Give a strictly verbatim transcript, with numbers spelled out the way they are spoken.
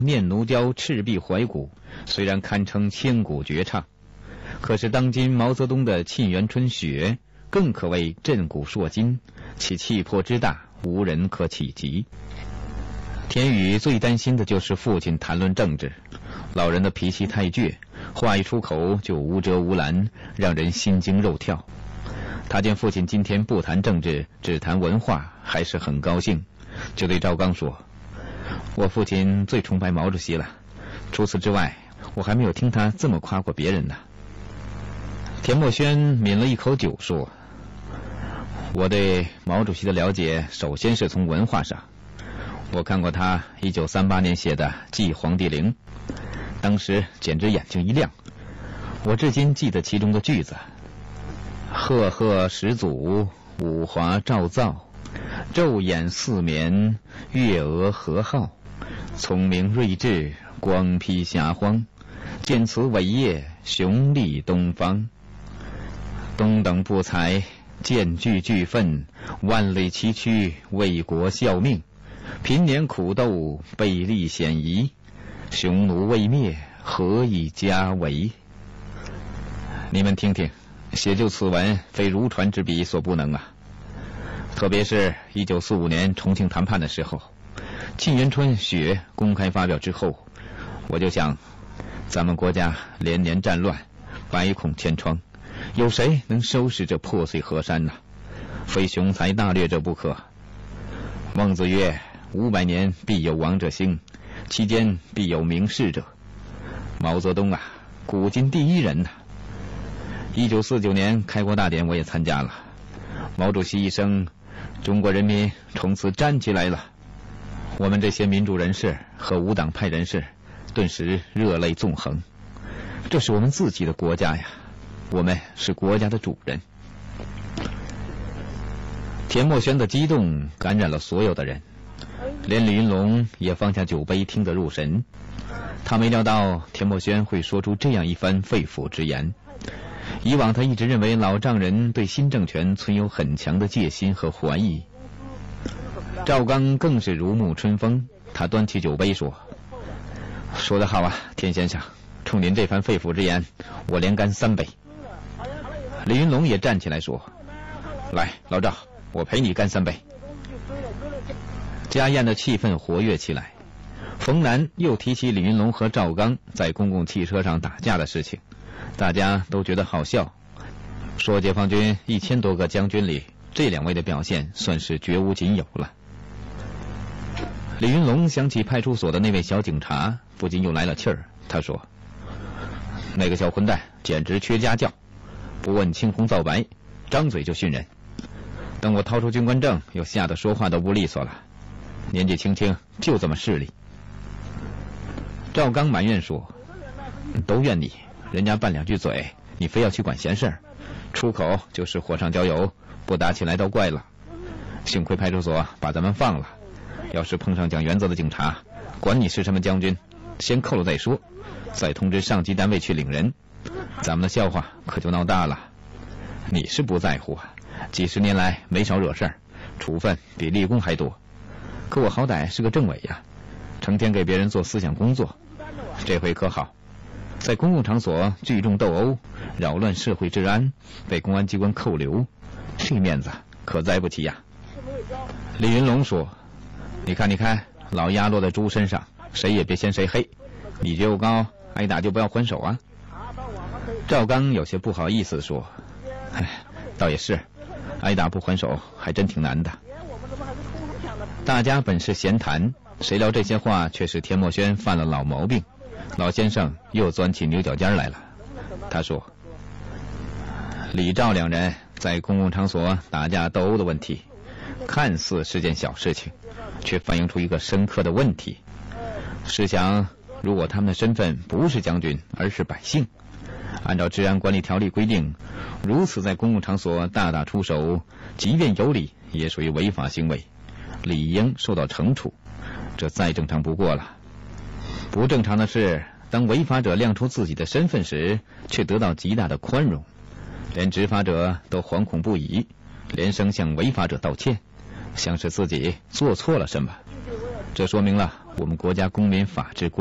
念奴娇赤壁怀古，虽然堪称千古绝唱，可是当今毛泽东的《沁园春·雪》更可谓震古烁今，其气魄之大，无人可企及。田雨最担心的就是父亲谈论政治，老人的脾气太倔，话一出口就无遮无拦，让人心惊肉跳。他见父亲今天不谈政治，只谈文化，还是很高兴，就对赵刚说：“我父亲最崇拜毛主席了，除此之外，我还没有听他这么夸过别人呢。”田默轩抿了一口酒说：“我对毛主席的了解，首先是从文化上。我看过他一九三八年写的《祭黄帝陵》，当时简直眼睛一亮。我至今记得其中的句子：赫赫始祖，五华照造，昼掩四眠，月娥和好，聪明睿智，光披霞荒，见此伟业，雄立东方。东等不才，渐具巨愤，万里崎岖，为国效命。贫年苦斗，背力险夷，匈奴未灭，何以家为？”你们听听，写就此文，非如传之笔所不能啊！特别是一九四五年重庆谈判的时候，《沁园春·雪》公开发表之后，我就想，咱们国家连年战乱，百孔千疮，有谁能收拾这破碎河山呢？非雄才大略者不可。孟子曰：“五百年必有王者兴，其间必有名士者。”毛泽东啊，古今第一人呐！一九四九年开国大典我也参加了，毛主席一生，中国人民从此站起来了。我们这些民主人士和无党派人士顿时热泪纵横。这是我们自己的国家呀，我们是国家的主人。田默轩的激动感染了所有的人，连李云龙也放下酒杯听得入神。他没料到田默轩会说出这样一番肺腑之言。以往他一直认为老丈人对新政权存有很强的戒心和怀疑。赵刚更是如沐春风，他端起酒杯说：“说得好啊，田先生，冲您这番肺腑之言，我连干三杯。”李云龙也站起来说：“来，老赵，我陪你干三杯。”家宴的气氛活跃起来。冯南又提起李云龙和赵刚在公共汽车上打架的事情，大家都觉得好笑，说解放军一千多个将军里，这两位的表现算是绝无仅有了。李云龙想起派出所的那位小警察，不禁又来了气儿。他说：“那个小混蛋简直缺家教，不问青红皂白，张嘴就训人。等我掏出军官证，又吓得说话都不利索了。年纪轻轻就这么势利。”赵刚埋怨说：“都怨你，人家拌两句嘴，你非要去管闲事儿，出口就是火上浇油，不打起来倒怪了。幸亏派出所把咱们放了，要是碰上讲原则的警察，管你是什么将军，先扣了再说，再通知上级单位去领人，咱们的笑话可就闹大了。你是不在乎啊，几十年来没少惹事儿，处分比立功还多。可我好歹是个政委呀，成天给别人做思想工作，这回可好，在公共场所聚众斗殴，扰乱社会治安，被公安机关扣留，这面子可栽不起呀。”李云龙说：“你看你看，老鸭落在猪身上，谁也别嫌谁黑，你觉悟高，挨打就不要还手啊。”赵刚有些不好意思地说：“哎，倒也是，挨打不还手还真挺难的。”大家本是闲谈，谁料这些话却使田默轩犯了老毛病。老先生又钻起牛角尖来了。他说：“李赵两人在公共场所打架斗殴的问题，看似是件小事情，却反映出一个深刻的问题。试想，如果他们的身份不是将军，而是百姓，按照治安管理条例规定，如此在公共场所大打出手，即便有理，也属于违法行为，理应受到惩处，这再正常不过了。不正常的是，当违法者亮出自己的身份时，却得到极大的宽容，连执法者都惶恐不已，连声向违法者道歉，像是自己做错了什么。 这说明了我们国家公民法治